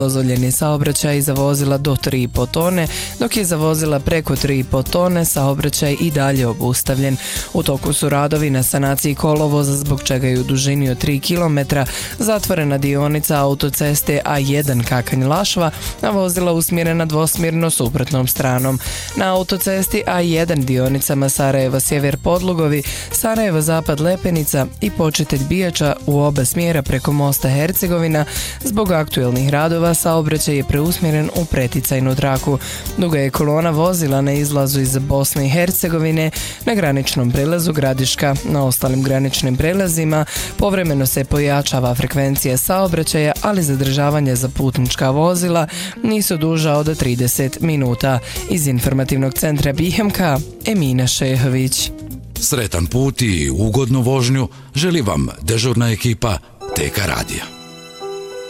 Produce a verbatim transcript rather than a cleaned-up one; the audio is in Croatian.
Dozvoljeni saobraćaj za vozila do tri i po tone, dok je za vozila preko tri i po tone saobraćaj i dalje obustavljen. U toku su radovi na sanaciji kolovoza, zbog čega je u dužini od tri kilometra zatvorena dionica autoceste A jedan Kakanj-Lašva, a vozila usmjerena dvosmjerno suprotnom stranom. Na autocesti A jedan dionicama Sarajevo-Sjever Podlugovi, Sarajevo-Zapad Lepenica i Počitelj Bijača u oba smjera preko mosta Hercegovina, zbog aktuelnih radova saobraćaj je preusmjeren u preticajnu traku. Duga je kolona vozila na izlazu iz Bosne i Hercegovine, na graničnom prelazu Gradiška. Na ostalim graničnim prelazima povremeno se pojačava frekvencija saobraćaja, ali zadržavanje za putnička vozila nisu duža od trideset minuta. Iz informativnog centra B I H M K, Emina Šehović. Sretan put i ugodnu vožnju želi vam dežurna ekipa T K radija.